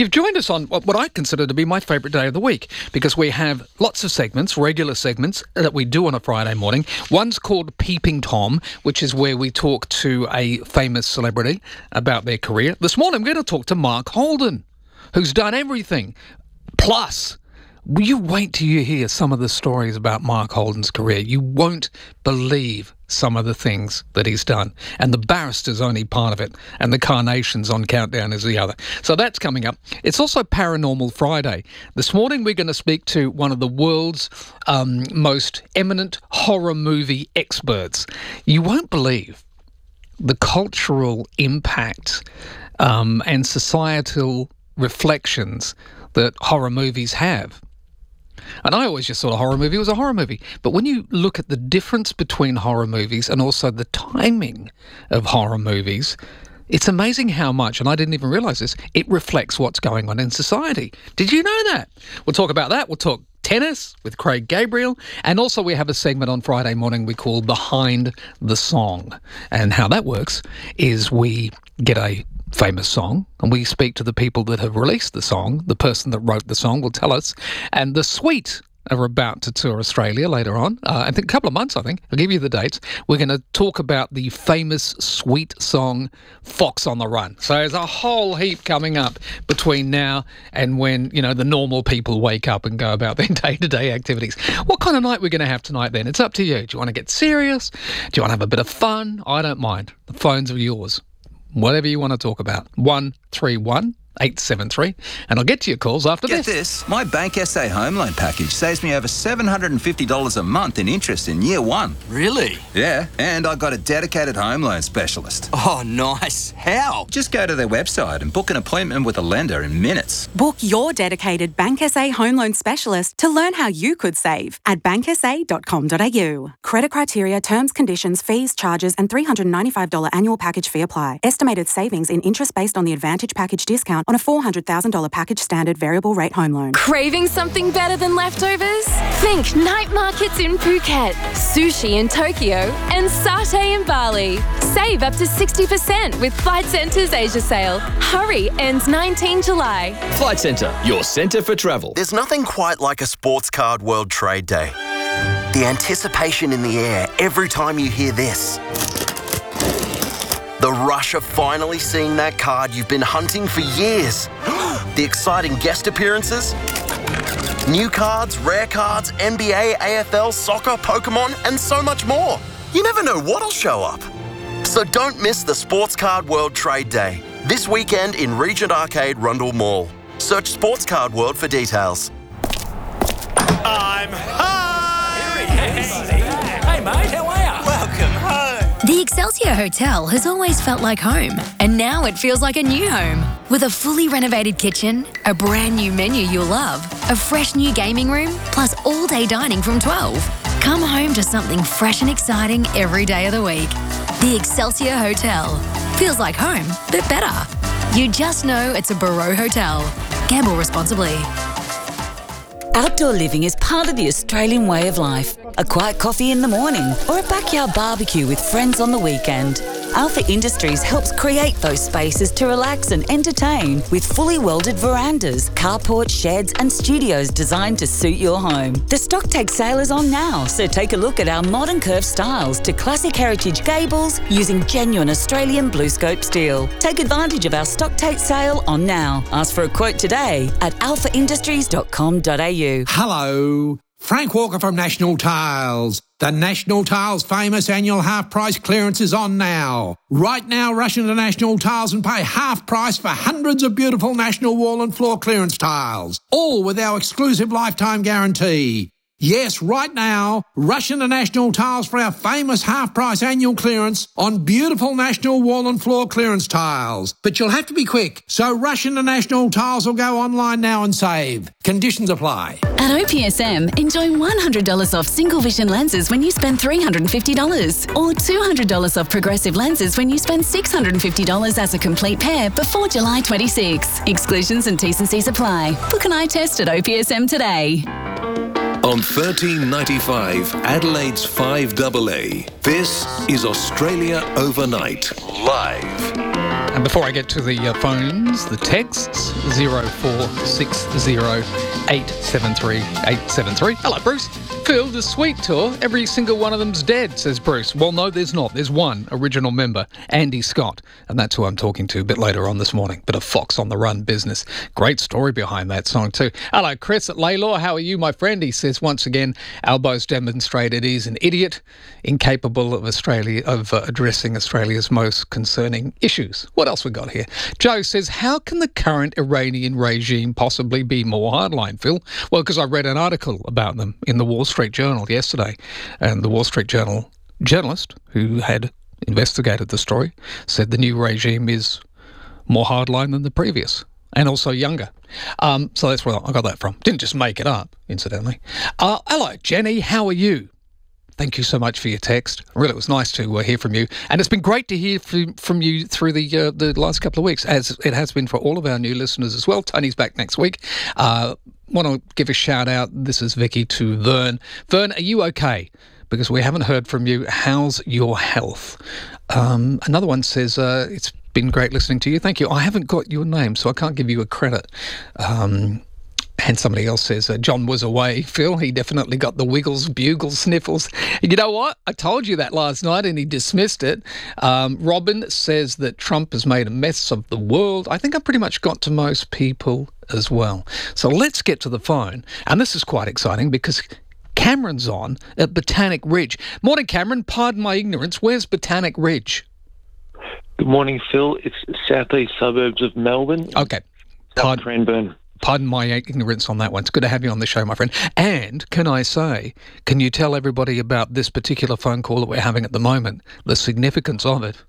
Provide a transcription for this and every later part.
You've joined us on what I consider to be my favourite day of the week, because we have lots of segments, regular segments, that we do on a Friday morning. One's called Peeping Tom, which is where we talk to a famous celebrity about their career. This morning I'm going to talk to Mark Holden, who's done everything. Plus, you wait till you hear some of the stories about Mark Holden's career. You won't believe some of the things that he's done. And The Barrister's only part of it. And The Carnations on Countdown is the other. So that's coming up. It's also Paranormal Friday. This morning we're going to speak to one of the world's most eminent horror movie experts. You won't believe the cultural impact and societal reflections that horror movies have. And I always just thought a horror movie was a horror movie. But when you look at the difference between horror movies and also the timing of horror movies, it's amazing how much, and I didn't even realise this, it reflects what's going on in society. Did you know that? We'll talk about that. We'll talk tennis with Craig Gabriel. And also we have a segment on Friday morning we call Behind the Song. And how that works is we get a famous song and we speak to the people that have released the song. The person that wrote the song will tell us. And the Sweet are about to tour Australia later on. I think a couple of months, I think. I'll give you the dates. We're going to talk about the famous Sweet song, Fox on the Run. So there's a whole heap coming up between now and when, you know, the normal people wake up and go about their day-to-day activities. What kind of night we're going to have tonight then? It's up to you. Do you want to get serious? Do you want to have a bit of fun? I don't mind. The phones are yours. Whatever you want to talk about. 131 873, and I'll get to your calls after this. Get this, my Bank SA home loan package saves me over $750 a month in interest in year one. Really? Yeah, and I got a dedicated home loan specialist. Oh, nice. How? Just go to their website and book an appointment with a lender in minutes. Book your dedicated Bank SA home loan specialist to learn how you could save at banksa.com.au. Credit criteria, terms, conditions, fees, charges and $395 annual package fee apply. Estimated savings in interest based on the Advantage package discount on a $400,000 package standard variable rate home loan. Craving something better than leftovers? Think night markets in Phuket, sushi in Tokyo, and satay in Bali. Save up to 60% with Flight Centre's Asia sale. Hurry, ends 19 July. Flight Centre, your centre for travel. There's nothing quite like a Sports Card World Trade Day. The anticipation in the air every time you hear this. The rush of finally seeing that card you've been hunting for years. The exciting guest appearances. New cards, rare cards, NBA, AFL, soccer, Pokemon, and so much more. You never know what'll show up. So don't miss the Sports Card World Trade Day. This weekend in Regent Arcade, Rundle Mall. Search Sports Card World for details. I'm home! Hey, mate, how are you? Welcome home! The Excelsior Hotel has always felt like home, and now it feels like a new home. With a fully renovated kitchen, a brand new menu you'll love, a fresh new gaming room, plus all-day dining from 12. Come home to something fresh and exciting every day of the week. The Excelsior Hotel. Feels like home, but better. You just know it's a Barreau Hotel. Gamble responsibly. Outdoor living is part of the Australian way of life. A quiet coffee in the morning or a backyard barbecue with friends on the weekend. Alpha Industries helps create those spaces to relax and entertain with fully welded verandas, carports, sheds and studios designed to suit your home. The stock take sale is on now, so take a look at our modern curved styles to classic heritage gables using genuine Australian BlueScope steel. Take advantage of our stock take sale on now. Ask for a quote today at alphaindustries.com.au. Hello, Frank Walker from National Tiles. The National Tiles famous annual half price clearance is on now. Right now, rush into National Tiles and pay half price for hundreds of beautiful National wall and floor clearance tiles, all with our exclusive lifetime guarantee. Yes, right now, rush into National Tiles for our famous half-price annual clearance on beautiful National wall and floor clearance tiles. But you'll have to be quick, so rush into National Tiles or go online now and save. Conditions apply. At OPSM, enjoy $100 off single vision lenses when you spend $350 or $200 off progressive lenses when you spend $650 as a complete pair before July 26. Exclusions and T's and C's apply. Book an eye test at OPSM today. On 1395, Adelaide's 5AA, this is Australia Overnight, live. And before I get to the phones, the texts, 0460873873. Hello, Bruce. Phil, the Sweet Tour, every single one of them's dead, says Bruce. Well, no, there's not. There's one original member, Andy Scott, and that's who I'm talking to a bit later on this morning. Bit of Fox on the Run business. Great story behind that song too. Hello, Chris at Laylaw. How are you, my friend? He says, once again, Albo's demonstrated he's an idiot, incapable of addressing Australia's most concerning issues. What else we got here? Joe says, how can the current Iranian regime possibly be more hardline, Phil? Well, because I read an article about them in the Wall Street Journal yesterday, and the Wall Street Journal journalist who had investigated the story said the new regime is more hardline than the previous, and also younger. So that's where I got that from. Didn't just make it up, incidentally. Hello, Jenny. How are you? Thank you so much for your text. Really, it was nice to hear from you. And it's been great to hear from you through the last couple of weeks, as it has been for all of our new listeners as well. Tony's back next week. Want to give a shout out. This is Vicky to Vern. Vern, are you okay? Because we haven't heard from you. How's your health? Another one says, it's been great listening to you. Thank you. I haven't got your name, so I can't give you a credit. And somebody else says, John was away, Phil. He definitely got the wiggles, bugles, sniffles. You know what? I told you that last night and he dismissed it. Robin says that Trump has made a mess of the world. I think I pretty much got to most people as well. So let's get to the phone. And this is quite exciting because Cameron's on at Botanic Ridge. Morning, Cameron. Pardon my ignorance. Where's Botanic Ridge? Good morning, Phil. It's southeast suburbs of Melbourne. Okay. Cranbourne. Pardon my ignorance on that one. It's good to have you on the show, my friend. And can I say, can you tell everybody about this particular phone call that we're having at the moment, the significance of it?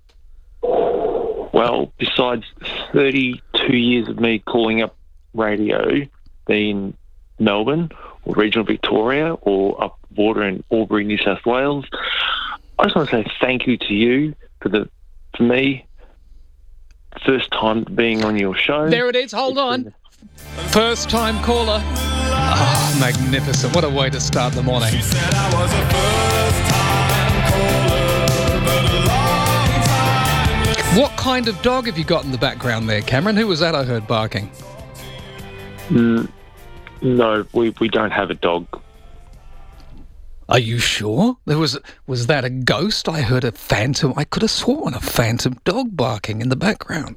Well, besides 32 years of me calling up radio, being in Melbourne or regional Victoria or up the border in Albury, New South Wales, I just want to say thank you to you for me, first time being on your show. There it is. Hold on. First time caller. Oh, magnificent. What a way to start the morning. She said I was a first time caller, but a long time. What kind of dog have you got in the background there, Cameron? Who was that I heard barking? No, we don't have a dog. Are you sure? Was that a ghost? I heard a phantom. I could have sworn a phantom dog barking in the background.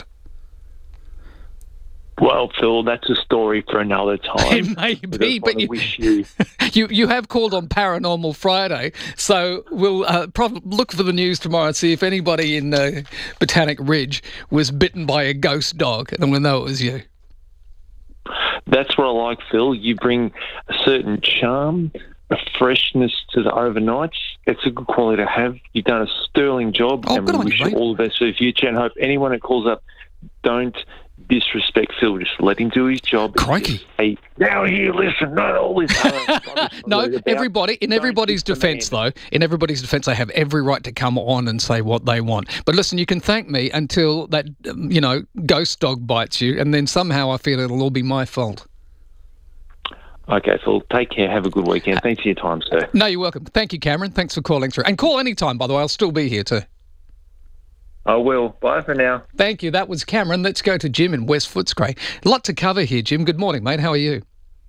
Well, Phil, that's a story for another time. It may be, but you have called on Paranormal Friday, so we'll look for the news tomorrow and see if anybody in Botanic Ridge was bitten by a ghost dog, and then we'll know it was you. That's what I like, Phil. You bring a certain charm, a freshness to the overnights. It's a good quality to have. You've done a sterling job, and we wish you all the best for the future, and hope anyone that calls up don't disrespect Phil. Just let him do his job. Crikey. Hey, now you listen, not all this. No, in everybody's defence, though, they have every right to come on and say what they want. But listen, you can thank me until that, ghost dog bites you, and then somehow I feel it'll all be my fault. Okay, Phil, take care. Have a good weekend. Thanks for your time, sir. No, you're welcome. Thank you, Cameron. Thanks for calling through. And call anytime, by the way. I'll still be here too. I will. Bye for now. Thank you. That was Cameron. Let's go to Jim in West Footscray. A lot to cover here, Jim. Good morning, mate. How are you?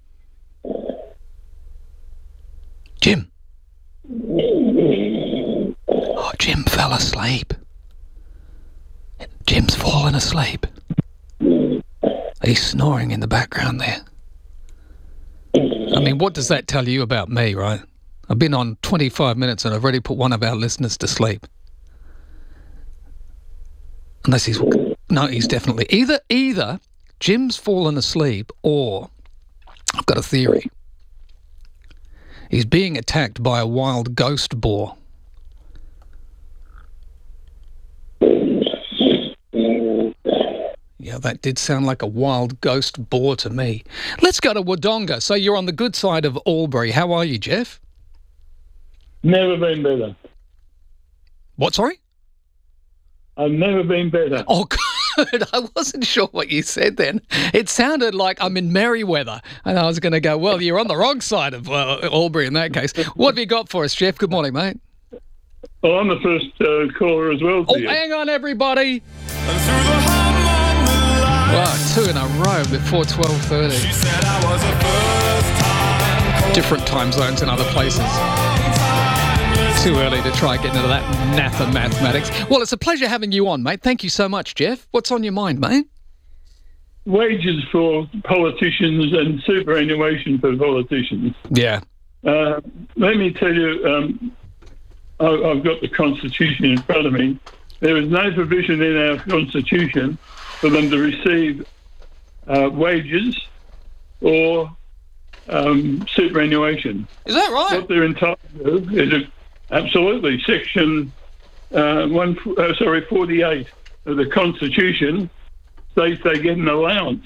Jim. Oh, Jim fell asleep. Jim's fallen asleep. He's snoring in the background there. I mean, what does that tell you about me, right? I've been on 25 minutes and I've already put one of our listeners to sleep. Unless he's definitely either Jim's fallen asleep or I've got a theory. He's being attacked by a wild ghost boar. Yeah, that did sound like a wild ghost boar to me. Let's go to Wodonga. So you're on the good side of Albury. How are you, Jeff? Never been better. What, sorry? I've never been better. Oh, good. I wasn't sure what you said then. It sounded like I'm in Merriweather, and I was going to go, well, you're on the wrong side of Albury in that case. What have you got for us, Jeff? Good morning, mate. Well, I'm the first caller as well. Hang on, everybody. Wow, 2 in a row before 12:30. Different time zones in other places. Too early to try getting into that naff of mathematics. Well, it's a pleasure having you on, mate. Thank you so much, Jeff. What's on your mind, mate? Wages for politicians and superannuation for politicians. Yeah. Let me tell you, I've got the Constitution in front of me. There is no provision in our Constitution for them to receive wages or superannuation. Is that right? What they're entitled to is absolutely Section 48 of the Constitution states they get an allowance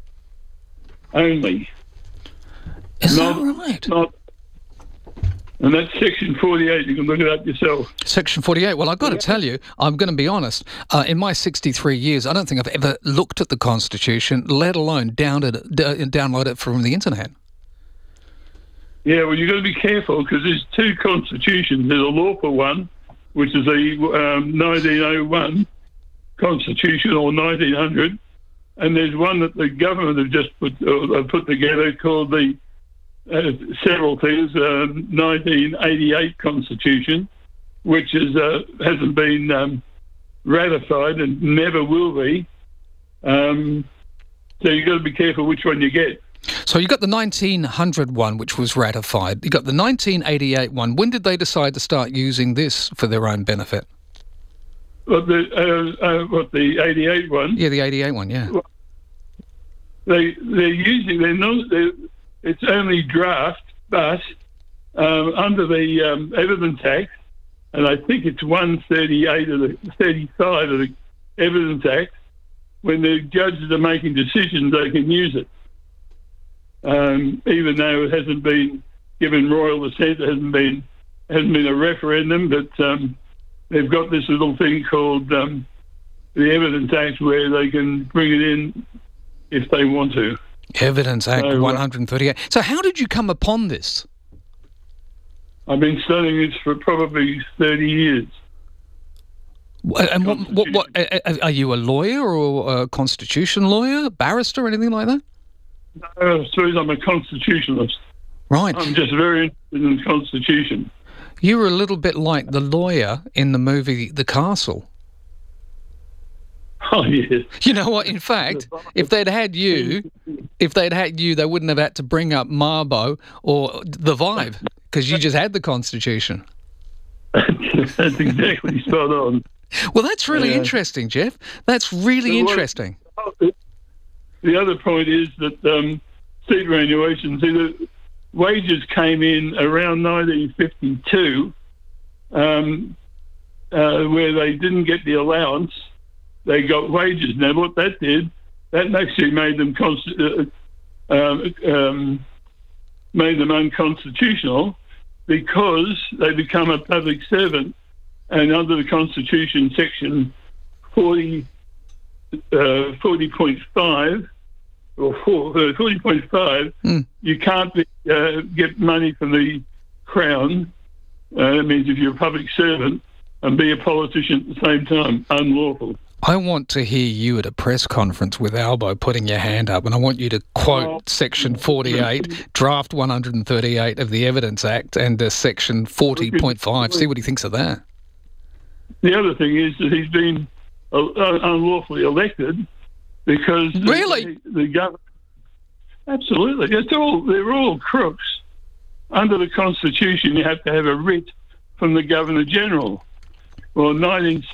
only. Is that right? And that's Section 48. You can look it up yourself. Section 48. Well, I've got to tell you, I'm going to be honest. In my 63 years, I don't think I've ever looked at the Constitution, let alone download it from the internet. Yeah, well, you've got to be careful because there's two constitutions. There's a lawful one, which is the 1901 Constitution or 1900, and there's one that the government have just put together called the several things, 1988 Constitution, which hasn't been ratified and never will be. So you've got to be careful which one you get. So you got the 1900 one, which was ratified. You got the 1988 one. When did they decide to start using this for their own benefit? Well, the 88 one? Yeah, the 88 one, yeah. It's only draft, but under the Evidence Act, and I think it's 138 of the 35 of the Evidence Act, when the judges are making decisions, they can use it. Even though it hasn't been given royal assent, it hasn't been a referendum, but they've got this little thing called the Evidence Act where they can bring it in if they want to. Evidence Act 138. So how did you come upon this? I've been studying this for probably 30 years. And what are you a lawyer or a constitution lawyer, barrister, anything like that? No, I suppose I'm a constitutionalist. Right. I'm just very interested in the Constitution. You were a little bit like the lawyer in the movie The Castle. Oh, yes. You know what? In fact, if they'd had you, they wouldn't have had to bring up Marbo or The Vibe because you just had the Constitution. That's exactly spot on. Well, that's really interesting, Jeff. That's really interesting. The other point is that superannuation, the wages came in around 1952 where they didn't get the allowance. They got wages. Now, what that did, that actually made them unconstitutional because they become a public servant, and under the Constitution, Section 40.5 or 40.5, you can't get money from the Crown. That means if you're a public servant and be a politician at the same time, unlawful. I want to hear you at a press conference with Albo putting your hand up, and I want you to quote Section 48, Draft 138 of the Evidence Act, and Section 40.5. See what he thinks of that. The other thing is that he's been unlawfully elected because the government. Absolutely, they're all crooks. Under the Constitution, you have to have a writ from the Governor General. Well, in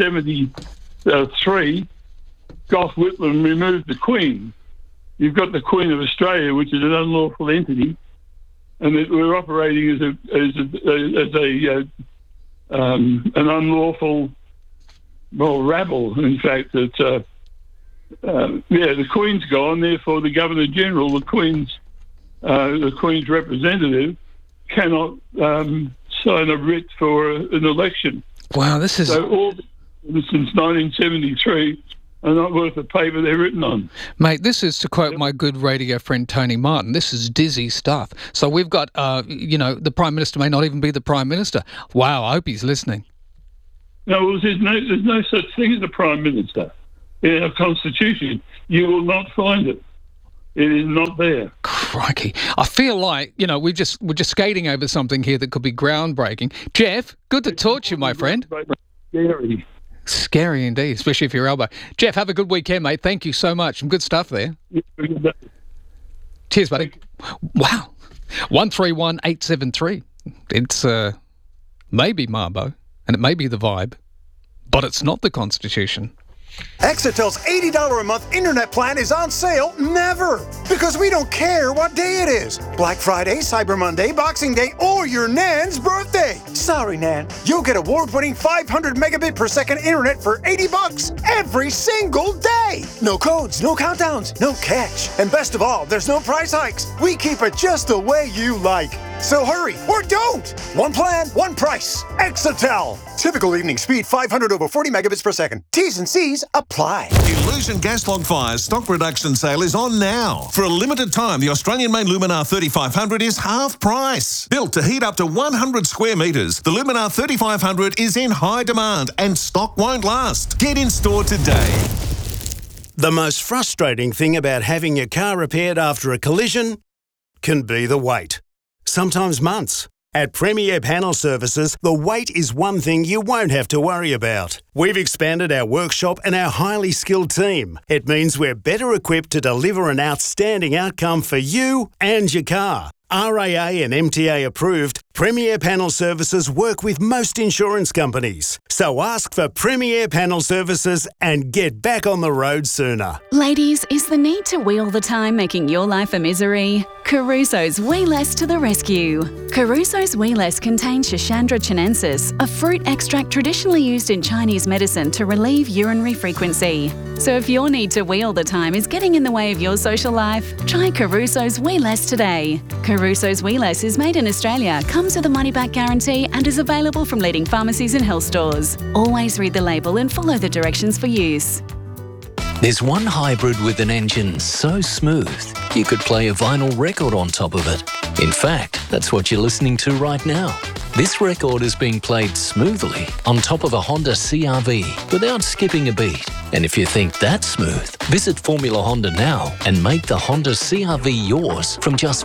1973, Gough Whitlam removed the Queen. You've got the Queen of Australia, which is an unlawful entity, and we're operating as an unlawful, rabble. In fact, that the Queen's gone. Therefore, the Governor General, the Queen's representative, cannot sign a writ for an election. Wow, this is... So all since 1973 are not worth the paper they're written on. Mate, this is, to quote my good radio friend Tony Martin, this is dizzy stuff. So we've got, the Prime Minister may not even be the Prime Minister. Wow, I hope he's listening. No, well, there's no such thing as a Prime Minister in our Constitution. you will not find it. It is not there. Crikey. I feel like, we're just skating over something here that could be groundbreaking. Jeff, good to talk to you, my friend. Scary. Scary indeed, especially for your elbow. Jeff, have a good weekend, mate. Thank you so much. Some good stuff there. Cheers, buddy. Wow. 131873. It's maybe Marbo, and it may be the vibe, but it's not the Constitution. Exetel's $80 a month internet plan is on sale never, because we don't care what day it is. Black Friday, Cyber Monday, Boxing Day, or your Nan's birthday. Sorry, Nan. You'll get award-winning 500 megabit per second internet for $80 every single day. No codes, no countdowns, no catch. And best of all, there's no price hikes. We keep it just the way you like. So hurry, or don't! One plan, one price. Exetel. Typical evening speed 500 over 40 megabits per second. T's and C's apply. Illusion Gas Log Fire's stock reduction sale is on now. For a limited time, the Australian-made Luminar 3500 is half price. Built to heat up to 100 square metres, the Luminar 3500 is in high demand and stock won't last. Get in store today. The most frustrating thing about having your car repaired after a collision can be the wait. Sometimes months. At Premier Panel Services, the wait is one thing you won't have to worry about. We've expanded our workshop and our highly skilled team. It means we're better equipped to deliver an outstanding outcome for you and your car. RAA and MTA approved, Premier Panel Services work with most insurance companies. So ask for Premier Panel Services and get back on the road sooner. Ladies, is the need to wheel the time making your life a misery? Caruso's Wee Less to the rescue. Caruso's Wee Less contains Schisandra chinensis, a fruit extract traditionally used in Chinese medicine to relieve urinary frequency. So if your need to wheel the time is getting in the way of your social life, try Caruso's Wee Less today. Caruso's Wee Less is made in Australia, comes with a money-back guarantee and is available from leading pharmacies and health stores. Always read the label and follow the directions for use. There's one hybrid with an engine so smooth, you could play a vinyl record on top of it. In fact, that's what you're listening to right now. This record is being played smoothly on top of a Honda CR-V without skipping a beat. And if you think that's smooth, visit Formula Honda now and make the Honda CR-V yours from just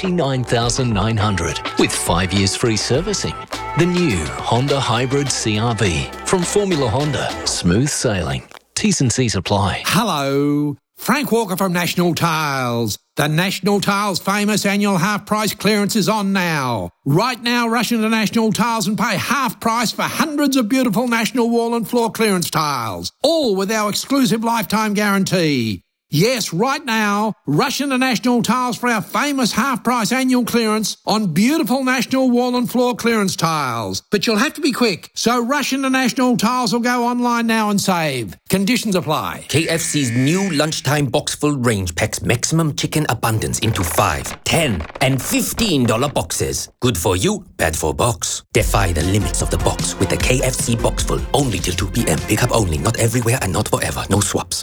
$49,900 with 5 years free servicing. The new Honda Hybrid CR-V from Formula Honda. Smooth sailing. T's and C's apply. Hello, Frank Walker from National Tiles. The National Tiles famous annual half-price clearance is on now. Right now, rush into National Tiles and pay half price for hundreds of beautiful National wall and floor clearance tiles, all with our exclusive lifetime guarantee. Yes, right now, rush into National Tiles for our famous half-price annual clearance on beautiful National wall and floor clearance tiles. But you'll have to be quick, so rush into National Tiles or go online now and save. Conditions apply. KFC's new lunchtime box-full range packs maximum chicken abundance into 5, 10 and $15 boxes. Good for you, bad for box. Defy the limits of the box with the KFC box-full. Only till 2 p.m. Pick up only, not everywhere and not forever. No swaps.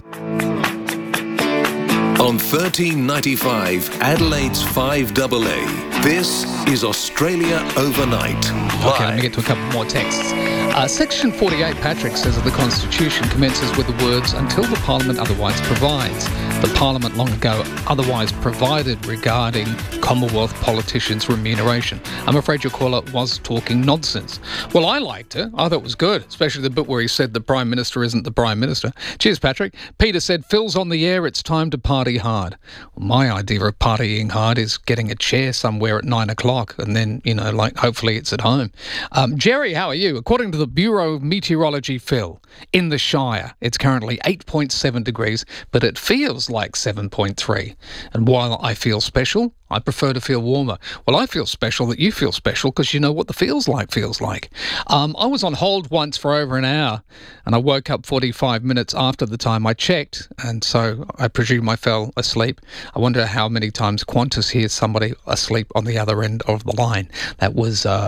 On 1395, Adelaide's 5AA, this is Australia Overnight. Okay, let me get to a couple more texts. Section 48, Patrick, says that the Constitution commences with the words, until the Parliament otherwise provides. The Parliament long ago otherwise provided regarding Commonwealth politicians' remuneration. I'm afraid your caller was talking nonsense. Well, I liked it. I thought it was good, especially the bit where he said the Prime Minister isn't the Prime Minister. Cheers, Patrick. Peter said, Phil's on the air, it's time to party hard. Well, my idea of partying hard is getting a chair somewhere at 9 o'clock and then, hopefully it's at home. Jerry, how are you? According to the Bureau of Meteorology, Phil, in the Shire, it's currently 8.7 degrees, but it feels like 7.3. And while I feel special, I prefer to feel warmer. Well, I feel special that you feel special because you know what the feels like. I was on hold once for over an hour and I woke up 45 minutes after the time I checked, and so I presume I fell asleep. I wonder how many times Qantas hears somebody asleep on the other end of the line. That was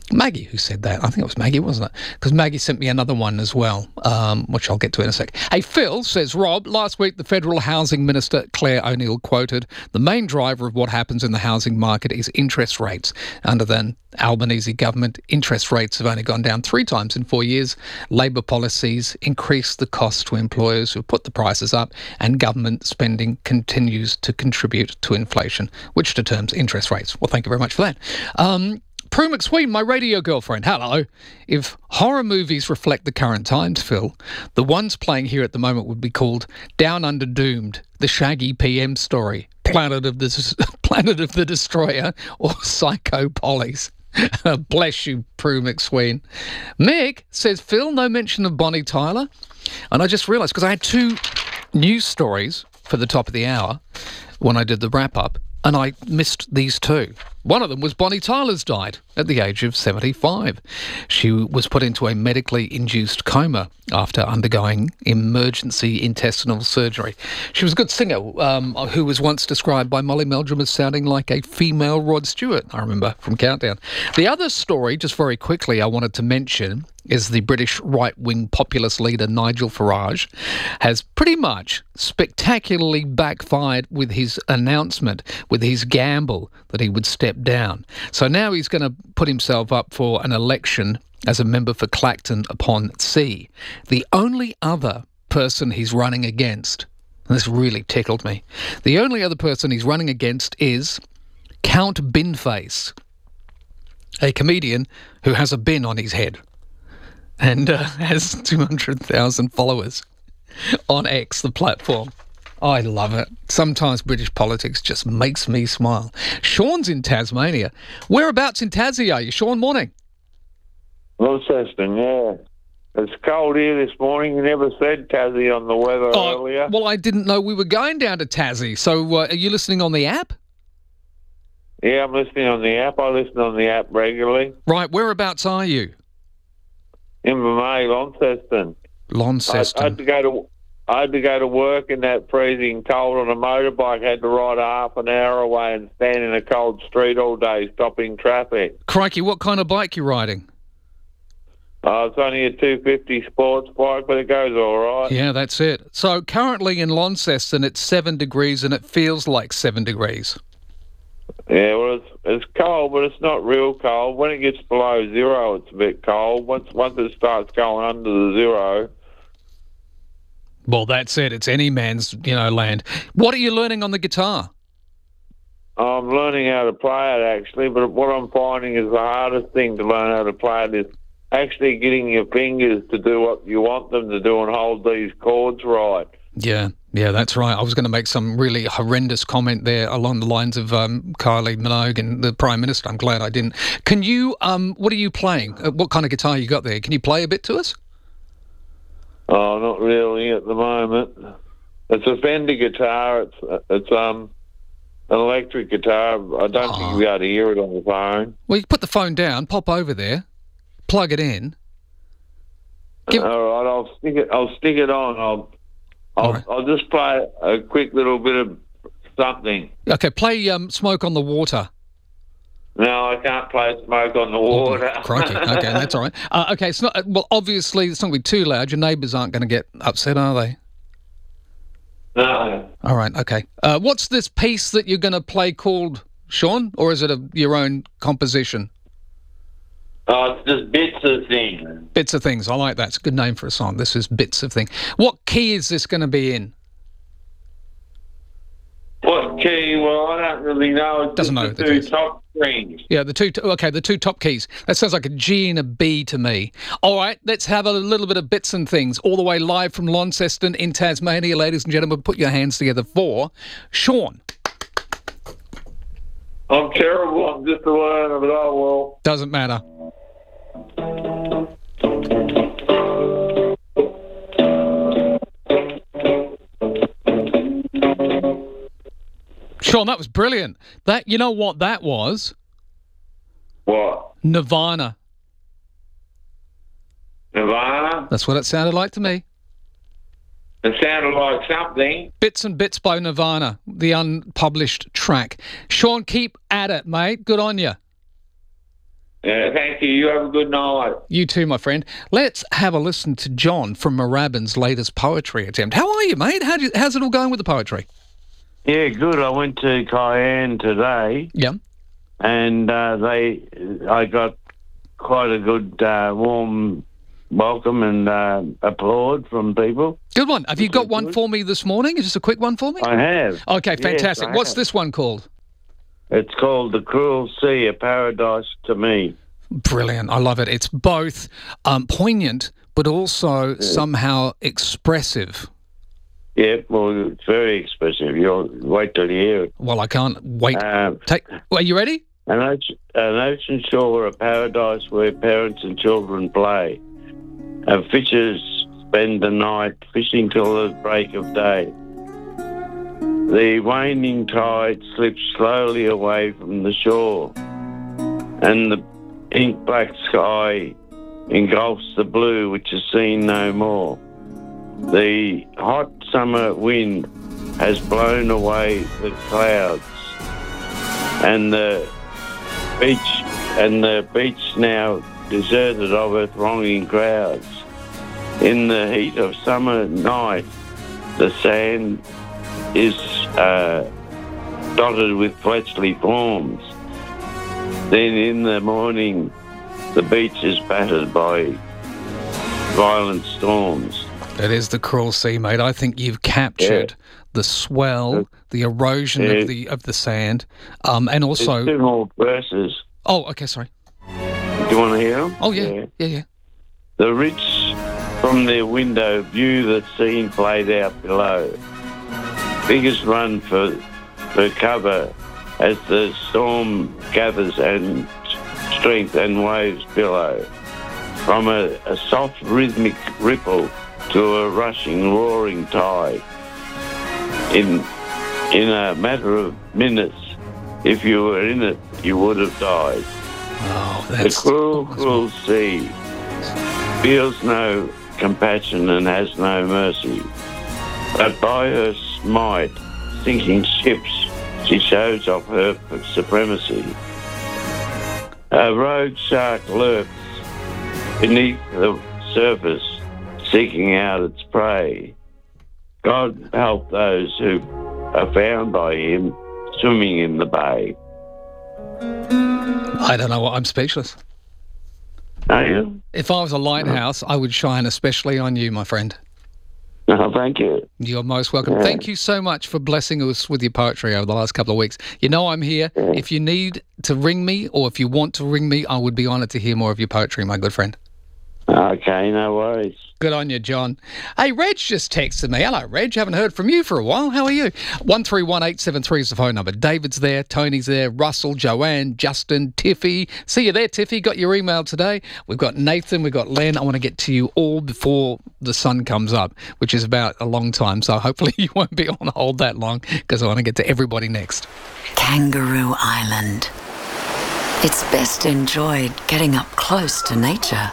Maggie who said that. I think it was Maggie, wasn't it? Because Maggie sent me another one as well, which I'll get to in a sec. Hey, Phil, says Rob, last week the Federal Housing Minister, Claire O'Neill, quoted, "The main driver of what happens in the housing market is interest rates. Under the Albanese government, interest rates have only gone down 3 times in 4 years. Labor policies increase the cost to employers who put the prices up, and government spending continues to contribute to inflation, which determines interest rates." Well, thank you very much for that. Prue McSween, my radio girlfriend, hello. If horror movies reflect the current times, Phil, the ones playing here at the moment would be called Down Under Doomed, The Shaggy PM Story, Planet of the Destroyer, or Psycho Pollies. Bless you, Prue McSween. Mick says, Phil, no mention of Bonnie Tyler. And I just realised, because I had 2 news stories for the top of the hour when I did the wrap-up, and I missed these 2. One of them was Bonnie Tyler's died at the age of 75. She was put into a medically induced coma after undergoing emergency intestinal surgery. She was a good singer who was once described by Molly Meldrum as sounding like a female Rod Stewart, I remember, from Countdown. The other story, just very quickly, I wanted to mention is the British right-wing populist leader Nigel Farage has pretty much spectacularly backfired with his announcement, with his gamble that he would step down. So now he's going to put himself up for an election as a member for Clacton upon Sea. The only other person he's running against, and this really tickled me, the only other person he's running against is Count Binface, a comedian who has a bin on his head and has 200,000 followers on X, the platform. I love it. Sometimes British politics just makes me smile. Sean's in Tasmania. Whereabouts in Tassie are you, Sean? Morning. Launceston, yeah. It's cold here this morning. You never said Tassie on the weather earlier. Well, I didn't know we were going down to Tassie. So are you listening on the app? Yeah, I'm listening on the app. I listen on the app regularly. Right. Whereabouts are you? Invermay, Launceston. Launceston. I had to go to work in that freezing cold on a motorbike. Had to ride half an hour away and stand in a cold street all day, stopping traffic. Crikey, what kind of bike you riding? It's only a 250 sports bike, but it goes all right. Yeah, that's it. So currently in Launceston, it's 7 degrees and it feels like 7 degrees. Yeah, well, it's cold, but it's not real cold. When it gets below 0, it's a bit cold. Once it starts going under the 0... Well, that's it. It's any man's, land. What are you learning on the guitar? I'm learning how to play it, actually, but what I'm finding is the hardest thing to learn how to play it is actually getting your fingers to do what you want them to do and hold these chords right. Yeah, that's right. I was going to make some really horrendous comment there along the lines of Kylie Minogue and the Prime Minister. I'm glad I didn't. Can you, what are you playing? What kind of guitar you got there? Can you play a bit to us? Oh, not really at the moment. It's a Fender guitar. It's an electric guitar. I don't think you'll be able to hear it on the phone. Well, you put the phone down, pop over there, plug it in. All right, I'll stick it on. I'll just play a quick little bit of something. Okay, play Smoke on the Water. No, I can't play Smoke on the Water. Oh, crikey. Okay, that's all right. Okay, it's not. Well, obviously, it's not going to be too loud. Your neighbours aren't going to get upset, are they? No. All right, okay. What's this piece that you're going to play called, Sean? Or is it your own composition? Oh, it's just Bits of Things. Bits of Things. I like that. It's a good name for a song. This is Bits of Things. What key is this going to be in? What key? Well, I don't really know. It's Doesn't know the 2 top strings. Yeah, the 2 top keys. That sounds like a G and a B to me. All right, let's have a little bit of Bits and Things, all the way live from Launceston in Tasmania. Ladies and gentlemen, put your hands together for Sean. I'm terrible. I'm just a learner, but oh well. Doesn't matter. Sean, that was brilliant. You know what that was? What? Nirvana. Nirvana? That's what it sounded like to me. It sounded like something. Bits and Bits by Nirvana, the unpublished track. Sean, keep at it, mate. Good on you. Thank you. You have a good night. You too, my friend. Let's have a listen to John from Moorabbin's latest poetry attempt. How are you, mate? How's it all going with the poetry? Yeah, good. I went to Cayenne today. Yeah. And I got quite a good warm welcome and applaud from people. Good one. Have you got one for me this morning? Just a quick one for me? I have. Okay, fantastic. Yes, What's this one called? It's called The Cruel Sea, A Paradise to Me. Brilliant. I love it. It's both poignant but also somehow expressive. Yeah, well, it's very expressive. You'll wait till you hear it. Well, I can't wait. Are you ready? An ocean shore, a paradise where parents and children play. And fishers spend the night fishing till the break of day. The waning tide slips slowly away from the shore, and the ink black sky engulfs the blue, which is seen no more. The hot summer wind has blown away the clouds, and the beach now deserted of her thronging crowds. In the heat of summer night, the sand is dotted with fleshly forms. Then in the morning, the beach is battered by violent storms. It is the cruel sea, mate. I think you've captured the swell, the erosion of the sand, and also... There's two more verses. Oh, okay, sorry. Do you want to hear them? Oh, yeah. The rich from their window view the scene played out below. Figures run for cover as the storm gathers and strength and waves billow. From a soft rhythmic ripple to a rushing, roaring tide. In a matter of minutes, if you were in it, you would have died. Oh, the cruel sea feels no compassion and has no mercy. But by her might, sinking ships, she shows off her supremacy. A rogue shark lurks beneath the surface, seeking out its prey. God help those who are found by him swimming in the bay. I don't know what, I'm speechless. Are you? If I was a lighthouse, I would shine especially on you, my friend. Oh, thank you. You're most welcome. Yeah. Thank you so much for blessing us with your poetry over the last couple of weeks. You know I'm here. Yeah. If you need to ring me or if you want to ring me, I would be honoured to hear more of your poetry, my good friend. Okay, no worries. Good on you, John. Hey, Reg just texted me. Hello, Reg. Haven't heard from you for a while. How are you? 131873 is the phone number. David's there. Tony's there. Russell, Joanne, Justin, Tiffy. See you there, Tiffy. Got your email today. We've got Nathan. We've got Len. I want to get to you all before the sun comes up, which is about a long time. So hopefully you won't be on hold that long because I want to get to everybody next. Kangaroo Island. It's best enjoyed getting up close to nature.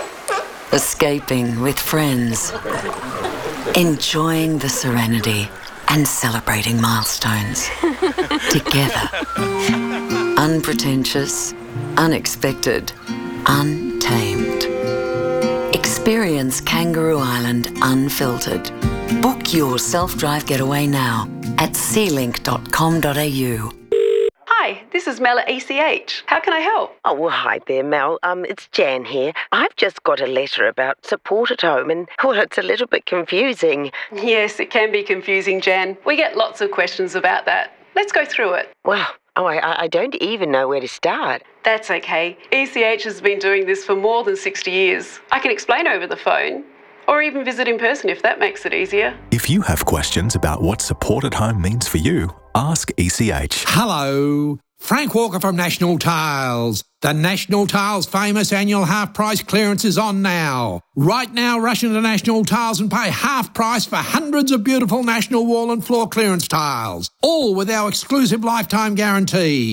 Escaping with friends, enjoying the serenity and celebrating milestones together. Unpretentious, unexpected, untamed. Experience Kangaroo Island unfiltered. Book your self-drive getaway now at sealink.com.au. Hi, this is Mel at ECH. How can I help? Oh, well, hi there, Mel. It's Jan here. I've just got a letter about support at home and, well, it's a little bit confusing. Yes, it can be confusing, Jan. We get lots of questions about that. Let's go through it. Well, I don't even know where to start. That's okay. ECH has been doing this for more than 60 years. I can explain over the phone. Or even visit in person if that makes it easier. If you have questions about what support at home means for you, ask ECH. Hello, Frank Walker from National Tiles. The National Tiles famous annual half-price clearance is on now. Right now, rush into National Tiles and pay half price for hundreds of beautiful National wall and floor clearance tiles, all with our exclusive lifetime guarantee.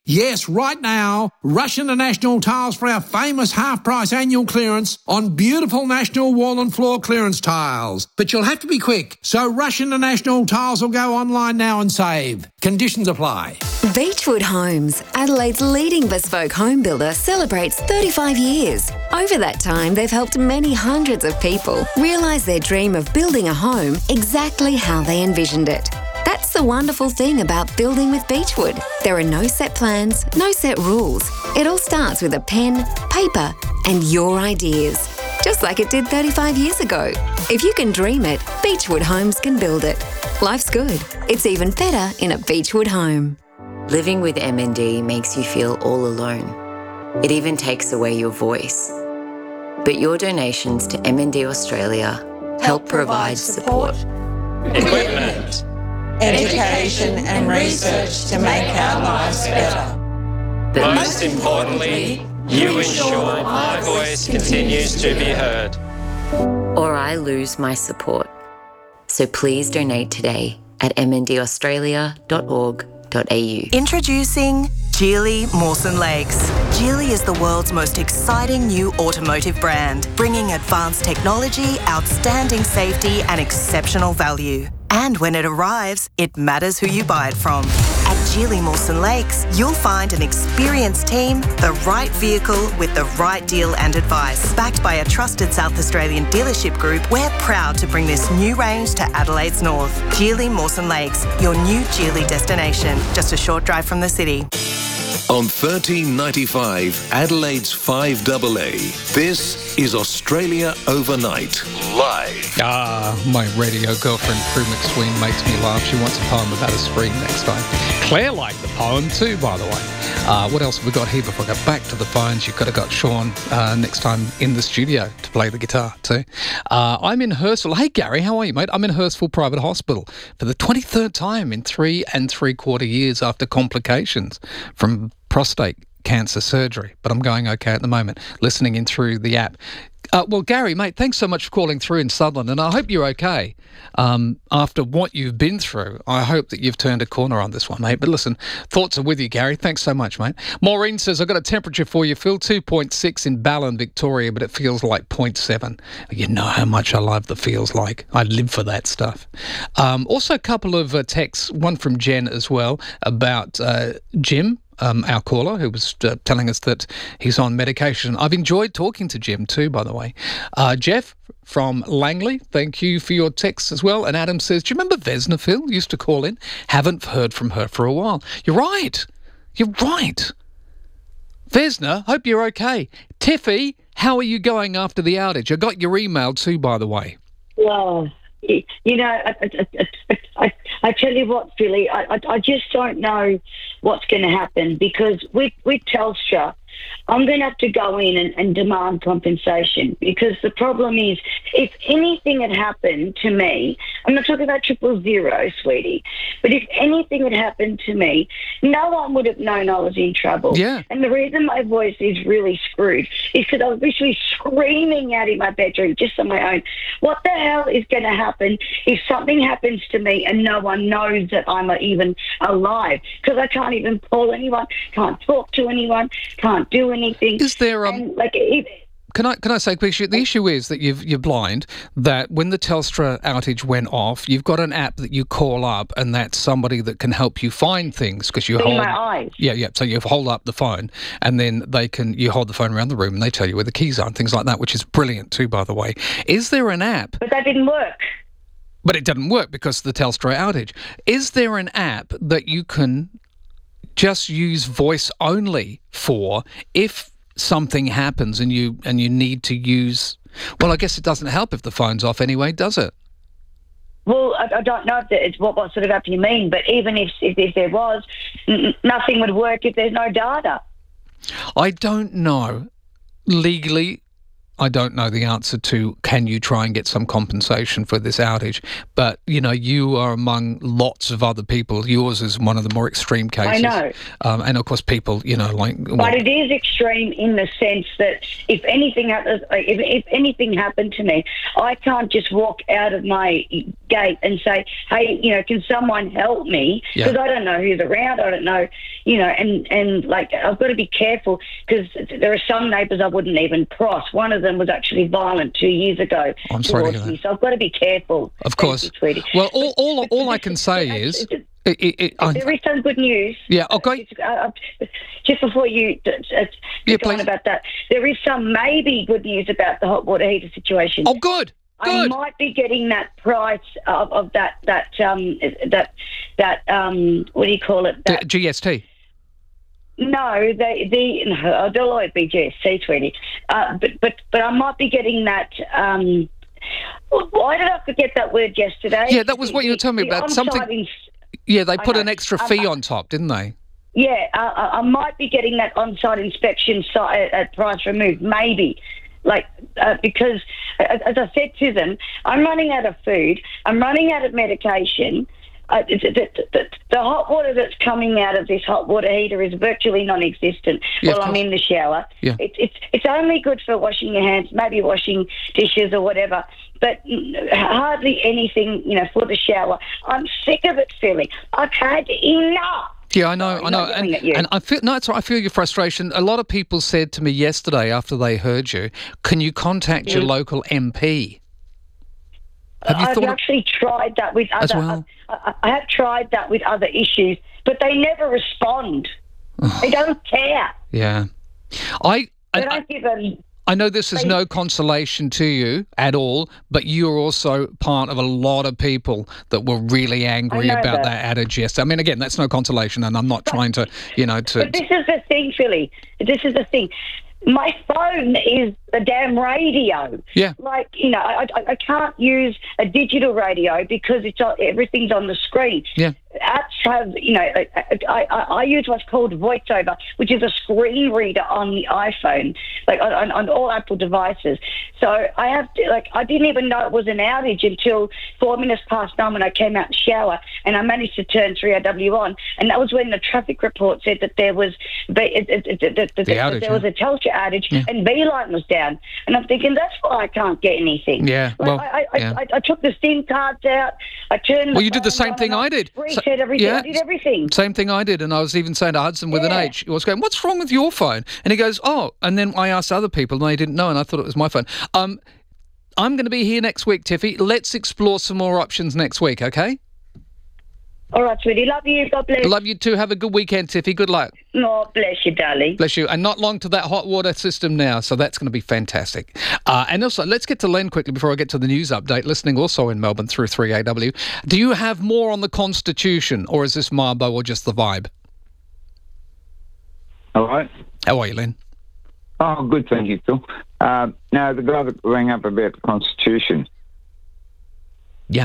Yes, right now, rush into National Tiles for our famous half-price annual clearance on beautiful National wall and floor clearance tiles. But you'll have to be quick, so rush into National Tiles or go online now and save. Conditions apply. Beechwood Homes, Adelaide's leading bespoke home builder, celebrates 35 years. Over that time, they've helped many hundreds of people realise their dream of building a home exactly how they envisioned it. That's the wonderful thing about building with Beechwood. There are no set plans, no set rules. It all starts with a pen, paper, and your ideas. Just like it did 35 years ago. If you can dream it, Beechwood Homes can build it. Life's good. It's even better in a Beechwood home. Living with MND makes you feel all alone. It even takes away your voice. But your donations to MND Australia help provide support, equipment, education and research to make our lives better. But most importantly, you ensure my voice continues to be heard. or I lose my support. So please donate today at mndaustralia.org.au. Introducing Geely Mawson Lakes. Geely is the world's most exciting new automotive brand, bringing advanced technology, outstanding safety and exceptional value. And when it arrives, it matters who you buy it from. At Geely Mawson Lakes, you'll find an experienced team, the right vehicle with the right deal and advice. Backed by a trusted South Australian dealership group, we're proud to bring this new range to Adelaide's north. Geely Mawson Lakes, your new Geely destination, just a short drive from the city. On 1395 Adelaide's 5AA, this is Australia Overnight, live. My radio girlfriend Prue McSween makes me laugh. She wants a poem about a screen next time. Claire liked the poem too, by the way. What else have we got here before I go back to the phones? You could have got Sean next time in the studio to play the guitar too. I'm in Hurstville. Hey Gary, how are you, mate? I'm in Hurstville Private Hospital for the 23rd time in 3 3/4 years after complications from prostate cancer surgery, but I'm going okay at the moment, listening in through the app. Well, Gary, mate, thanks so much for calling through in Sutherland, and I hope you're okay. After what you've been through, I hope that you've turned a corner on this one, mate. But listen, thoughts are with you, Gary. Thanks so much, mate. Maureen says, I've got a temperature for you, Phil, 2.6 in Ballon, Victoria, but it feels like 0.7. You know how much I love the feels like. I live for that stuff. Also, a couple of texts, one from Jen as well, about Jim, our caller, who was telling us that he's on medication. I've enjoyed talking to Jim too, by the way. Jeff from Langley, thank you for your texts as well. And Adam says, do you remember Vesna, Phil? Used to call in. Haven't heard from her for a while. You're right. You're right. Vesna, hope you're okay. Tiffy, how are you going after the outage? I got your email too, by the way. Well, you know, I tell you what, Philly, I just don't know what's going to happen because with Telstra, I'm going to have to go in and demand compensation because the problem is if anything had happened to me, I'm not talking about 000, sweetie, but if anything had happened to me, no one would have known I was in trouble. Yeah. And the reason my voice is really screwed is because I was literally screaming out in my bedroom just on my own. What the hell is going to happen if something happens to me and no one knows that I'm even alive? Because I can't even call anyone, can't talk to anyone, can't do anything. Is there Can I say, the issue is that you're blind, that when the Telstra outage went off, you've got an app that you call up and that's somebody that can help you find things because you hold... my eyes. Yeah, so you hold up the phone and then you hold the phone around the room and they tell you where the keys are and things like that, which is brilliant too, by the way. Is there an app... But that didn't work. But it didn't work because of the Telstra outage. Is there an app that you can just use voice only for if something happens and you need to use... Well, I guess it doesn't help if the phone's off anyway, does it? Well, I don't know if it's what sort of app you mean, but even if there was, nothing would work if there's no data. I don't know. Legally, I don't know the answer to can you try and get some compensation for this outage. But, you are among lots of other people. Yours is one of the more extreme cases. I know. And, of course, people, But it is extreme in the sense that if anything happened to me, I can't just walk out of my gate and say, hey, can someone help me? Because I don't know who's around. I don't know, and I've got to be careful because there are some neighbours I wouldn't even cross. One of them was actually violent 2 years ago. I'm sorry to towards hear me, so I've got to be careful. Of course. Thank you, sweetie. Well, all I can say is... there is some good news. Yeah, okay. Just before you go on about that, there is some maybe good news about the hot water heater situation. Oh, good. I might be getting that price of that what do you call it? The GST. No, they'll always be GST, sweetie. But I might be getting that. Why did I forget that word yesterday? Yeah, that was what you were telling me about. Something. Yeah, they put an extra fee on top, didn't they? Yeah, I might be getting that on-site inspection at price removed, maybe. Because, as I said to them, I'm running out of food, I'm running out of medication. The hot water that's coming out of this hot water heater is virtually non-existent while I'm in the shower. Yeah. It's only good for washing your hands, maybe washing dishes or whatever, but hardly anything, for the shower. I'm sick of it, Philly. I've had enough. Yeah, I know, and I feel I feel your frustration. A lot of people said to me yesterday after they heard you, "Can you contact your local MP?" I've actually tried that with other. Well? I have tried that with other issues, but they never respond. They don't care. Yeah, They don't give a. I know this is no consolation to you at all, but you're also part of a lot of people that were really angry about that outage yesterday. I mean, again, that's no consolation, and I'm not trying to, But this is the thing, Philly. This is the thing. My phone is the damn radio. Yeah. I can't use a digital radio because everything's on the screen. Yeah. Apps have, I use what's called VoiceOver, which is a screen reader on the iPhone, on all Apple devices. So I have to, I didn't even know it was an outage until 4 minutes past 9 when I came out the shower, and I managed to turn 3RW on, and that was when the traffic report said that there was there was a Telstra outage and Beeline was down, and I'm thinking that's why I can't get anything. Yeah. Well, I took the SIM cards out. I turned. Well, you did the same thing I did. Everything. Yeah. I did everything. Same thing I did, and I was even saying to Hudson with an H, he was going, "What's wrong with your phone?" And he goes, "Oh," and then I asked other people, and they didn't know, and I thought it was my phone. I'm going to be here next week, Tiffy. Let's explore some more options next week, okay? All right, sweetie. Love you. God bless. Love you too. Have a good weekend, Tiffy. Good luck. Oh, bless you, darling. Bless you. And not long to that hot water system now, so that's going to be fantastic. And also, let's get to Len quickly before I get to the news update, listening also in Melbourne through 3AW. Do you have more on the Constitution, or is this Marbo or just the vibe? Hello. How are you, Len? Oh, good, thank you, Phil. Now, the guy that rang up about the Constitution. Yeah.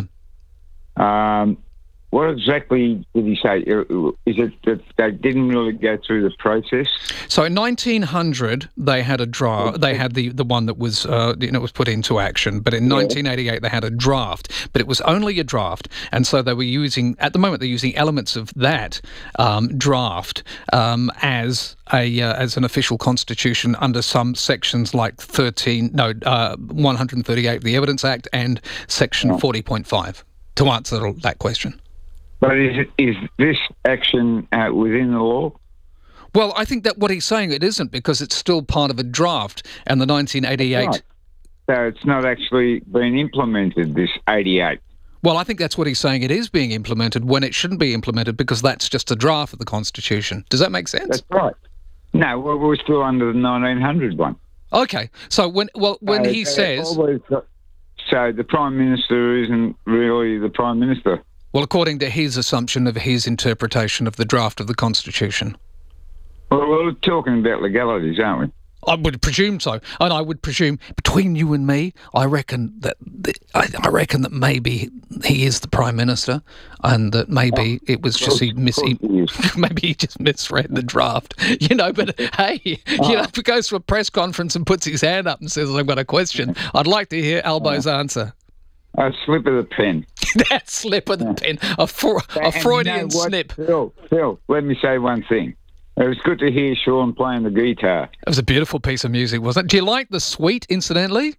What exactly did he say? Is it that they didn't really go through the process? So in 1900, they had a draft. They had the one that was was put into action. But in 1988, they had a draft. But it was only a draft, and so they were using at the moment they're using elements of that draft as an official constitution under some sections like 138 of the Evidence Act and Section 40.5 to answer that question. But is this action within the law? Well, I think that what he's saying it isn't, because it's still part of a draft, and the 1988... Right. So it's not actually been implemented, this 88? Well, I think that's what he's saying. It is being implemented when it shouldn't be implemented, because that's just a draft of the Constitution. Does that make sense? That's right. No, we're still under the 1900 one. Okay. So when he says... So the Prime Minister isn't really the Prime Minister? Well, according to his assumption of his interpretation of the draft of the Constitution. Well, we're talking about legalities, aren't we? I would presume so, and I would presume between you and me, I reckon that maybe he is the Prime Minister, and that maybe it was just maybe he just misread the draft, But hey, if he goes to a press conference and puts his hand up and says, "I've got a question," I'd like to hear Albo's answer. A slip of the pen. That slip of the pen, a Freudian snip. Phil, let me say one thing. It was good to hear Sean playing the guitar. It was a beautiful piece of music, wasn't it? Do you like the suite, incidentally?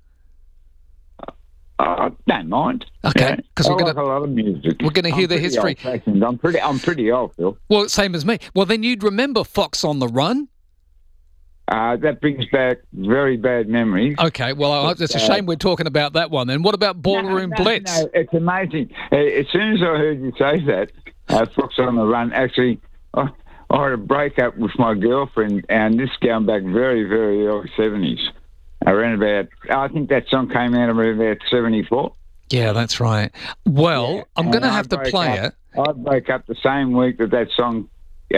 Don't mind. Okay, because we're going a lot of music. We're going to hear the history. I'm pretty old, Phil. Well, same as me. Well, then you'd remember Fox on the Run. That brings back very bad memories. Okay, well, it's a shame we're talking about that one. Then what about Ballroom Blitz? No, it's amazing. As soon as I heard you say that, Fox on the Run, actually, I had a breakup with my girlfriend, and this going back very, very early 70s. I think that song came out around about 74. Yeah, that's right. Well, I'm going to have to play it. I broke up the same week that song,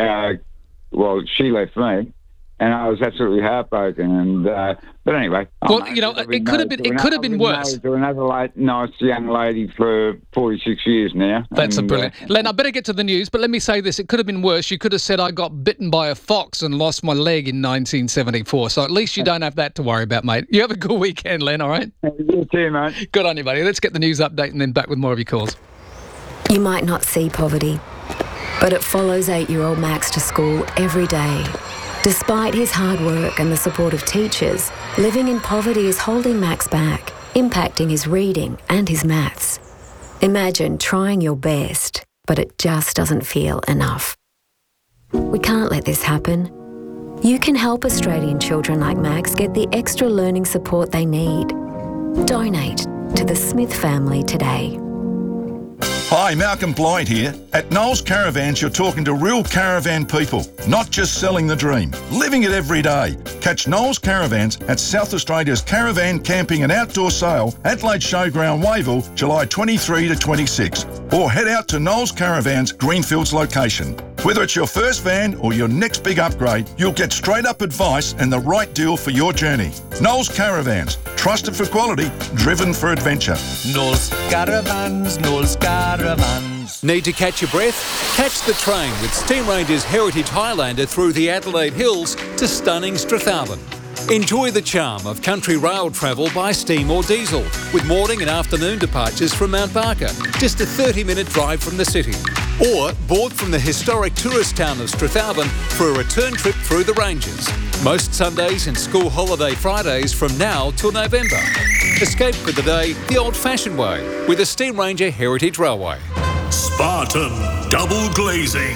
she left me. And I was absolutely heartbroken. But anyway, well, it could have been worse. To another nice young lady for 46 years now. That's brilliant. Len, I better get to the news. But let me say this: it could have been worse. You could have said I got bitten by a fox and lost my leg in 1974. So at least you don't have that to worry about, mate. You have a good weekend, Len. All right. You too, mate. Good on you, buddy. Let's get the news update and then back with more of your calls. You might not see poverty, but it follows 8-year-old Max to school every day. Despite his hard work and the support of teachers, living in poverty is holding Max back, impacting his reading and his maths. Imagine trying your best, but it just doesn't feel enough. We can't let this happen. You can help Australian children like Max get the extra learning support they need. Donate to the Smith family today. Hi, Malcolm Blythe here. At Knowles Caravans, you're talking to real caravan people, not just selling the dream, living it every day. Catch Knowles Caravans at South Australia's Caravan Camping and Outdoor Sale, Adelaide Showground, Wayville, July 23 to 26. Or head out to Knowles Caravans, Greenfields location. Whether it's your first van or your next big upgrade, you'll get straight-up advice and the right deal for your journey. Knowles Caravans, trusted for quality, driven for adventure. Knowles Caravans, Knowles Caravans. Need to catch your breath? Catch the train with Steam Ranger's Heritage Highlander through the Adelaide Hills to stunning Strathalbyn. Enjoy the charm of country rail travel by steam or diesel, with morning and afternoon departures from Mount Barker, just a 30-minute drive from the city. Or board from the historic tourist town of Strathalbyn for a return trip through the ranges. Most Sundays and school holiday Fridays from now till November. Escape for the day the old-fashioned way with the Steam Ranger Heritage Railway. Spartan Double Glazing.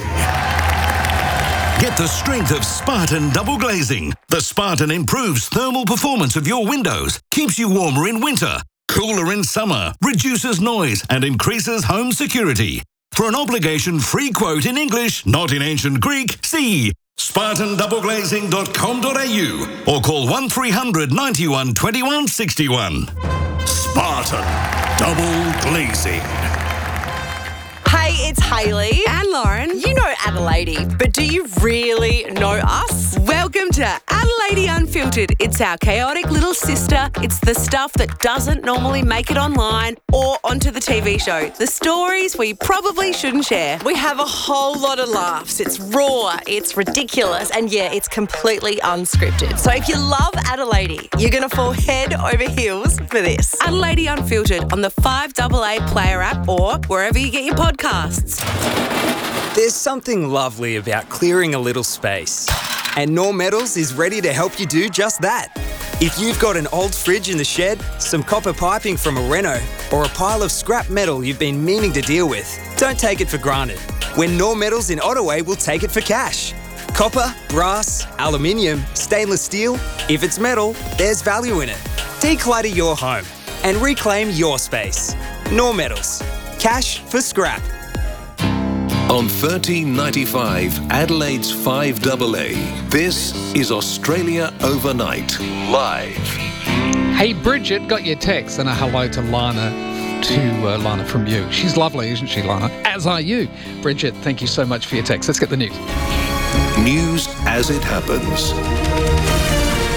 Get the strength of Spartan Double Glazing. The Spartan improves thermal performance of your windows, keeps you warmer in winter, cooler in summer, reduces noise and increases home security. For an obligation-free quote in English, not in ancient Greek, see spartandoubleglazing.com.au or call 1300 91 21 61. Spartan Double Glazing. Hey, it's Hayley and Lauren. You know Adelaide, but do you really know us? Welcome to Adelaide Unfiltered. It's our chaotic little sister. It's the stuff that doesn't normally make it online or onto the TV show. The stories we probably shouldn't share. We have a whole lot of laughs. It's raw, it's ridiculous, and yeah, it's completely unscripted. So if you love Adelaide, you're going to fall head over heels for this. Adelaide Unfiltered on the 5AA Player app or wherever you get your podcasts. There's something lovely about clearing a little space. And Knorr Metals is ready to help you do just that. If you've got an old fridge in the shed, some copper piping from a reno, or a pile of scrap metal you've been meaning to deal with, don't take it for granted. When Knorr Metals in Ottaway will take it for cash. Copper, brass, aluminium, stainless steel, if it's metal, there's value in it. Declutter your home and reclaim your space. Knorr Metals. Cash for scrap. On 1395 Adelaide's 5AA, this is Australia Overnight, live. Hey, Bridget, got your text and a hello to Lana, Lana from you. She's lovely, isn't she, Lana? As are you. Bridget, thank you so much for your text. Let's get the news. News as it happens.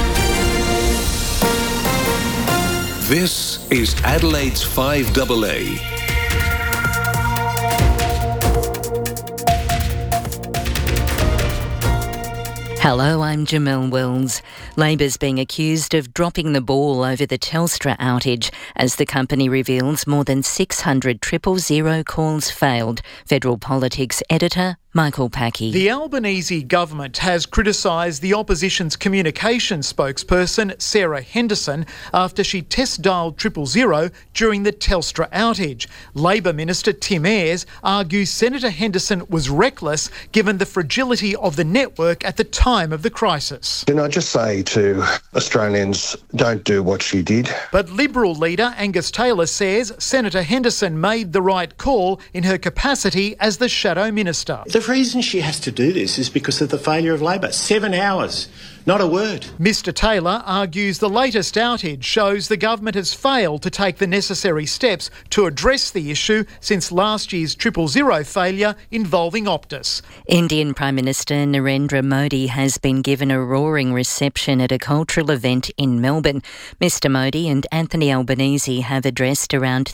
This is Adelaide's 5AA. Hello, I'm Jamelle Wills. Labor's being accused of dropping the ball over the Telstra outage as the company reveals more than 600 000 calls failed. Federal Politics editor Michael Packey. The Albanese government has criticised the opposition's communications spokesperson Sarah Henderson after she test-dialed 000 during the Telstra outage. Labor Minister Tim Ayres argues Senator Henderson was reckless given the fragility of the network at the time of the crisis. Can I just say to Australians, don't do what she did? But Liberal leader Angus Taylor says Senator Henderson made the right call in her capacity as the Shadow Minister. The reason she has to do this is because of the failure of Labor. 7 hours, not a word. Mr Taylor argues the latest outage shows the government has failed to take the necessary steps to address the issue since last year's 000 failure involving Optus. Indian Prime Minister Narendra Modi has been given a roaring reception at a cultural event in Melbourne. Mr Modi and Anthony Albanese have addressed around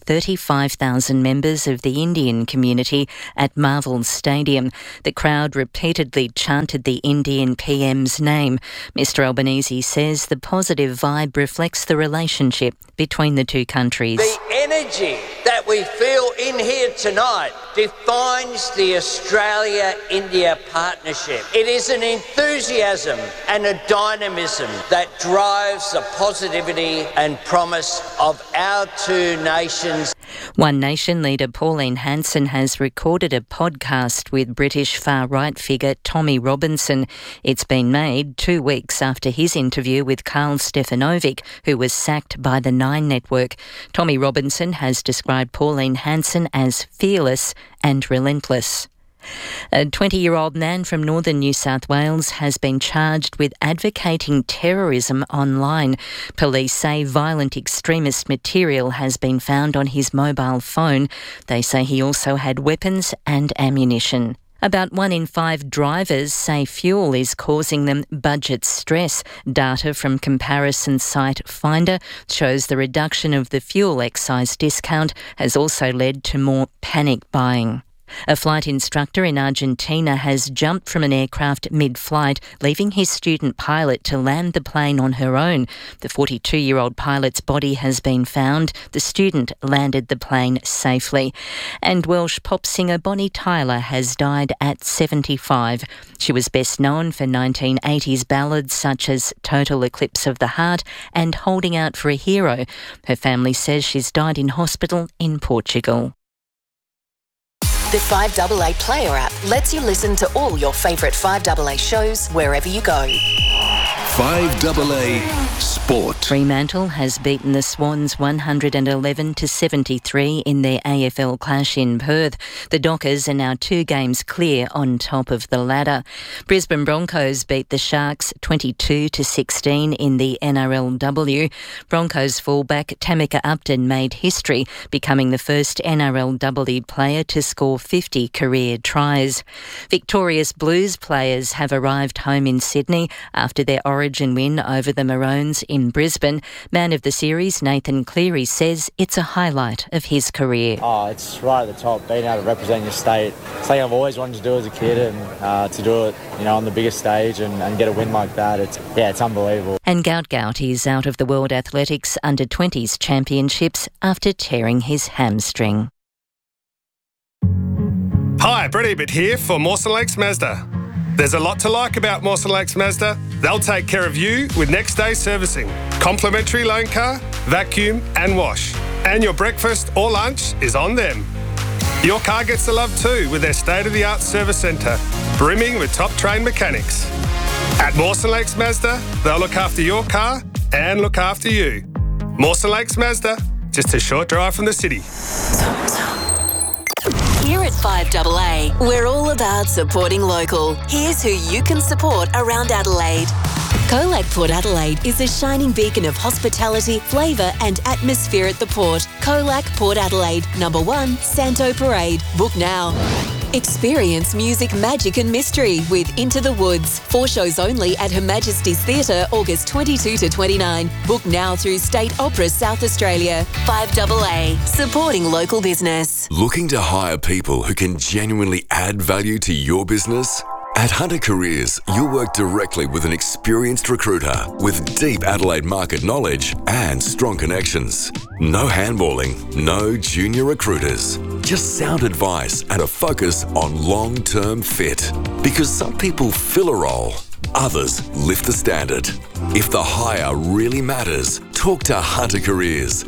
35,000 members of the Indian community at Marvel Stadium. The crowd repeatedly chanted the Indian PM's name. Mr Albanese says the positive vibe reflects the relationship between the two countries. The energy that we feel in here tonight defines the Australia-India partnership. It is an enthusiasm and a dynamism that drives the positivity and promise of our two nations. One Nation leader Pauline Hanson has recorded a podcast with British far-right figure Tommy Robinson. It's been made 2 weeks after his interview with Karl Stefanovic, who was sacked by the Nine Network. Tommy Robinson has described Pauline Hanson as fearless and relentless. A 20-year-old man from northern New South Wales has been charged with advocating terrorism online. Police say violent extremist material has been found on his mobile phone. They say he also had weapons and ammunition. About 1 in 5 drivers say fuel is causing them budget stress. Data from comparison site Finder shows the reduction of the fuel excise discount has also led to more panic buying. A flight instructor in Argentina has jumped from an aircraft mid-flight, leaving his student pilot to land the plane on her own. The 42-year-old pilot's body has been found. The student landed the plane safely. And Welsh pop singer Bonnie Tyler has died at 75. She was best known for 1980s ballads such as Total Eclipse of the Heart and Holding Out for a Hero. Her family says she's died in hospital in Portugal. The 5AA Player app lets you listen to all your favourite 5AA shows wherever you go. 5AA Sport. Fremantle has beaten the Swans 111-73 in their AFL clash in Perth. The Dockers are now 2 games clear on top of the ladder. Brisbane Broncos beat the Sharks 22-16 in the NRLW. Broncos fullback Tamika Upton made history, becoming the first NRLW player to score 50 career tries. Victorious Blues players have arrived home in Sydney after their Origin win over the Maroons in Brisbane. Man of the series Nathan Cleary says it's a highlight of his career. Oh, it's right at the top, being able to represent your state. It's something I've always wanted to do as a kid, and to do it, on the biggest stage and get a win like that, it's unbelievable. And Gout is out of the World Athletics Under-20s Championships after tearing his hamstring. Hi, Brett Ebert here for Mawson Lakes Mazda. There's a lot to like about Mawson Lakes Mazda. They'll take care of you with next day servicing, complimentary loan car, vacuum and wash. And your breakfast or lunch is on them. Your car gets the love too with their state-of-the-art service centre, brimming with top-trained mechanics. At Mawson Lakes Mazda, they'll look after your car and look after you. Mawson Lakes Mazda, just a short drive from the city. Here at 5AA, we're all about supporting local. Here's who you can support around Adelaide. Colac Port Adelaide is a shining beacon of hospitality, flavour and atmosphere at the port. Colac Port Adelaide, number 1, Santo Parade. Book now. Experience music, magic and mystery with Into the Woods. 4 shows only at Her Majesty's Theatre, August 22 to 29. Book now through State Opera South Australia. 5AA, supporting local business. Looking to hire people who can genuinely add value to your business? At Hunter Careers, you'll work directly with an experienced recruiter with deep Adelaide market knowledge and strong connections. No handballing, no junior recruiters. Just sound advice and a focus on long-term fit. Because some people fill a role, others lift the standard. If the hire really matters, talk to Hunter Careers.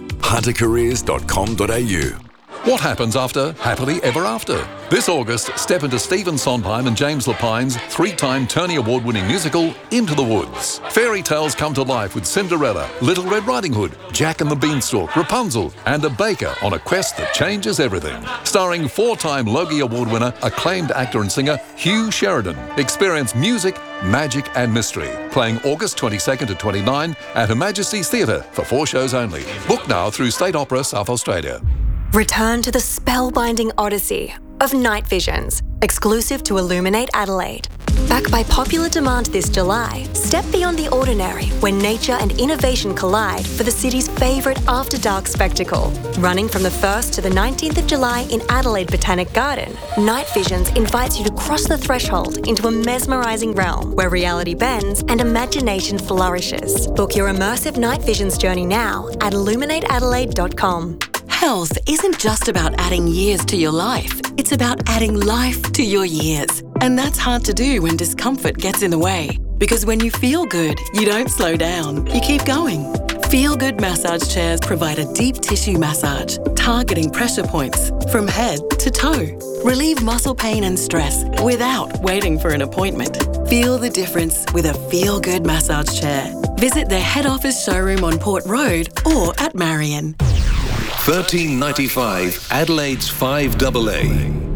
huntercareers.com.au. What happens after Happily Ever After? This August, step into Stephen Sondheim and James Lapine's 3-time Tony Award-winning musical, Into the Woods. Fairy tales come to life with Cinderella, Little Red Riding Hood, Jack and the Beanstalk, Rapunzel, and a baker on a quest that changes everything. Starring 4-time Logie Award winner, acclaimed actor and singer Hugh Sheridan. Experience music, magic and mystery. Playing August 22nd to 29 at Her Majesty's Theatre for 4 shows only. Book now through State Opera South Australia. Return to the spellbinding odyssey of Night Visions, exclusive to Illuminate Adelaide. Back by popular demand this July, step beyond the ordinary when nature and innovation collide for the city's favourite after-dark spectacle. Running from the 1st to the 19th of July in Adelaide Botanic Garden, Night Visions invites you to cross the threshold into a mesmerising realm where reality bends and imagination flourishes. Book your immersive Night Visions journey now at illuminateadelaide.com. Health isn't just about adding years to your life. It's about adding life to your years. And that's hard to do when discomfort gets in the way. Because when you feel good, you don't slow down. You keep going. Feel Good massage chairs provide a deep tissue massage, targeting pressure points from head to toe. Relieve muscle pain and stress without waiting for an appointment. Feel the difference with a Feel Good massage chair. Visit their head office showroom on Port Road or at Marion. $13.95 Adelaide's 5AA.